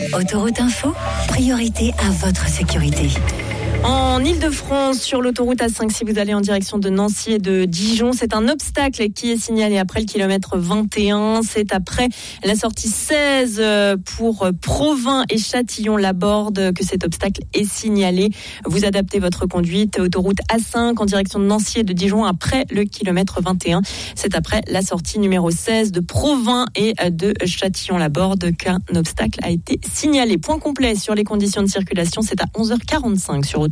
Autoroute Info, priorité à votre sécurité. En Ile-de-France, sur l'autoroute A5, si vous allez en direction de Nancy et de Dijon, c'est un obstacle qui est signalé après le kilomètre 21. C'est après la sortie 16 pour Provins et Châtillon-la-Borde que cet obstacle est signalé. Vous adaptez votre conduite. Autoroute A5 en direction de Nancy et de Dijon après le kilomètre 21. C'est après la sortie numéro 16 de Provins et de Châtillon-la-Borde qu'un obstacle a été signalé. Point complet sur les conditions de circulation, c'est à 11h45 sur